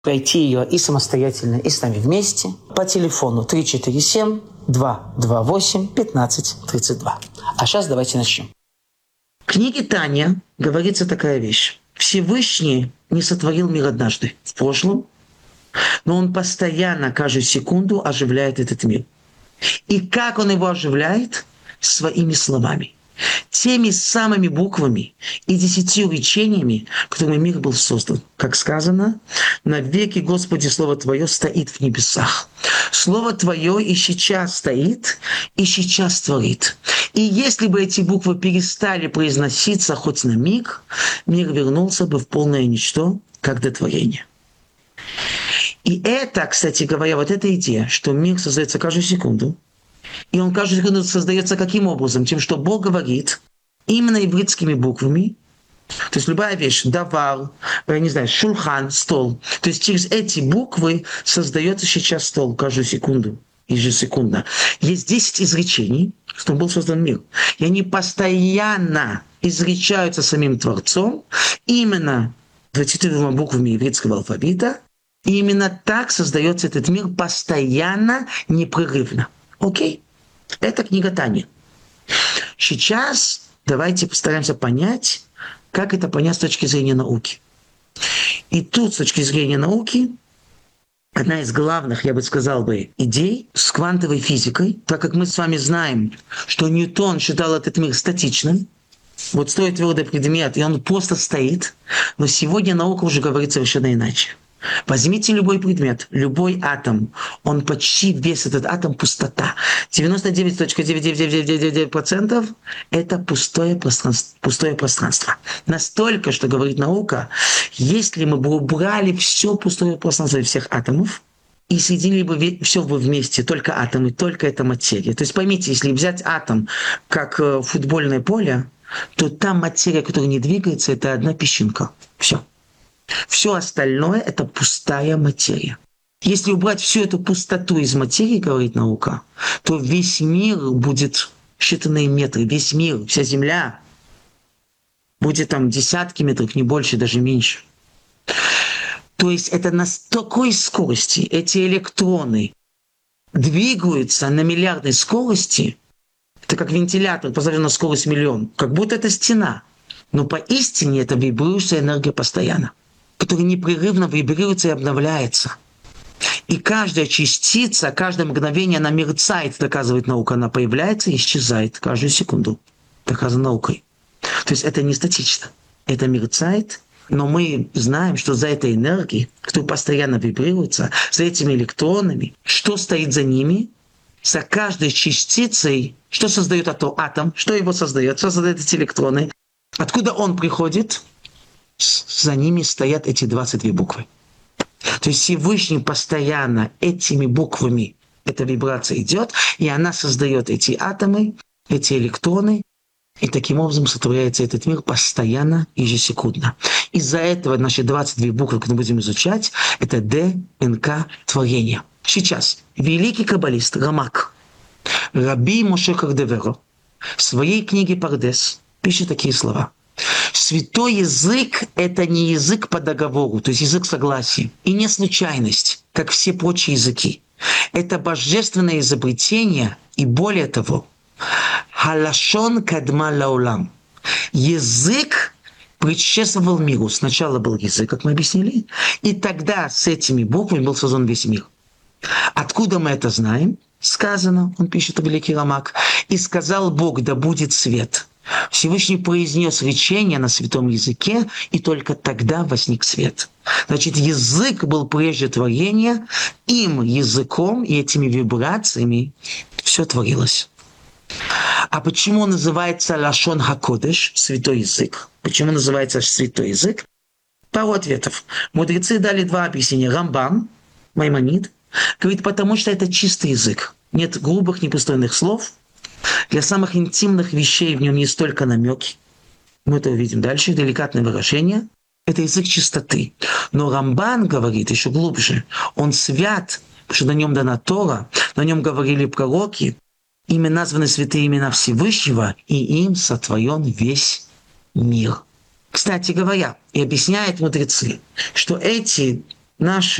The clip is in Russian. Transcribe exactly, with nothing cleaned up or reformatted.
пройти ее и самостоятельно, и с нами вместе по телефону три четыре семь два два восемь пятнадцать тридцать два. А сейчас давайте начнем. В книге Таня говорится такая вещь. Всевышний не сотворил мир однажды в прошлом, но он постоянно, каждую секунду оживляет этот мир. И как он его оживляет? Своими словами. Теми самыми буквами и десятью речениями, которыми мир был создан. Как сказано, «Навеки, Господи, Слово Твое стоит в небесах». Слово Твое и сейчас стоит, и сейчас творит. И если бы эти буквы перестали произноситься хоть на миг, мир вернулся бы в полное ничто, как до творения. И это, кстати говоря, вот эта идея, что мир создается каждую секунду, и он каждую секунду создается каким образом? Тем, что Бог говорит именно ивритскими буквами. То есть любая вещь, давар, я не знаю, шульхан, стол. То есть через эти буквы создается сейчас стол каждую секунду, ежесекундно. Есть десять изречений, что был создан мир. И они постоянно изречаются самим Творцом именно двадцатью двумя буквами ивритского алфавита. И именно так создается этот мир постоянно, непрерывно. Окей? Это книга Тани. Сейчас давайте постараемся понять, как это понять с точки зрения науки. И тут, с точки зрения науки, одна из главных, я бы сказал бы, идей с квантовой физикой, так как мы с вами знаем, что Ньютон считал этот мир статичным, вот стоит твердый предмет, и он просто стоит, но сегодня наука уже говорит совершенно иначе. Возьмите любой предмет, любой атом, он почти весь этот атом пустота. девяносто девять целых девять девять девять девять девять процентов это пустое пространство, пустое пространство. Настолько, что говорит наука, если мы бы убрали все пустое пространство всех атомов и соединили бы все бы вместе, только атомы, только эта материя. То есть поймите, если взять атом как футбольное поле, то там материя, которая не двигается, это одна песчинка. Все. Все остальное – это пустая материя. Если убрать всю эту пустоту из материи, говорит наука, то весь мир будет считанные метры, весь мир, вся Земля будет там десятки метров, не больше, даже меньше. То есть это на такой скорости, эти электроны двигаются на миллиардной скорости, это как вентилятор, поставлен на скорость миллион, как будто это стена. Но поистине это вибрирующая энергия постоянно, который непрерывно вибрируется и обновляется. И каждая частица, каждое мгновение она мерцает, доказывает наука, она появляется и исчезает каждую секунду, доказано наукой. То есть это не статично, это мерцает, но мы знаем, что за этой энергией, которая постоянно вибрируется, за этими электронами, что стоит за ними, за каждой частицей, что создает атом, что его создает, что создает эти электроны, откуда он приходит, за ними стоят эти двадцать две буквы. То есть Всевышний постоянно этими буквами, эта вибрация идет, и она создает эти атомы, эти электроны, и таким образом сотворяется этот мир постоянно, ежесекундно. Из-за этого наши двадцать две буквы, которые мы будем изучать, это ДНК творения. Сейчас великий каббалист Рамак, Раби Моше Кардеверо, в своей книге «Пардес» пишет такие слова. Святой язык – это не язык по договору, то есть язык согласия, и не случайность, как все прочие языки. Это божественное изобретение, и более того, «Халашон кадма лаулам». Язык предшествовал миру. Сначала был язык, как мы объяснили, и тогда с этими буквами был создан весь мир. Откуда мы это знаем? Сказано, он пишет, великий Рамак, «И сказал Бог, да будет свет». Всевышний произнес речение на святом языке, и только тогда возник свет. Значит, язык был прежде творения, им, языком и этими вибрациями все творилось. А почему он называется Лашон Хакодеш, святой язык? Почему называется святой язык? Пару ответов. Мудрецы дали два объяснения. Рамбам, Маймонид, говорит, потому что это чистый язык. Нет грубых, непристойных слов. Для самых интимных вещей в нем есть только намеки. Мы это увидим дальше. Деликатное выражение. Это язык чистоты. Но Рамбан говорит еще глубже. Он свят, потому что на нем дана Тора, на нем говорили пророки. Ими названы святые имена Всевышнего, и им сотворен весь мир. Кстати говоря, и объясняют мудрецы, что эти наши